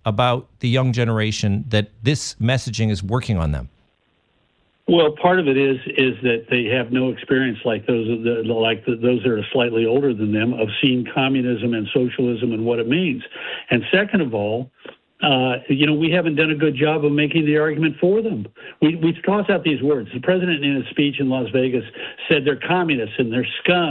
about the young generation that this messaging is working on them? Well, part of it is that they have no experience like those that are slightly older than them of seeing communism and socialism and what it means. And second of all, we haven't done a good job of making the argument for them. We toss out these words. The president in his speech in Las Vegas said they're communists and they're scum.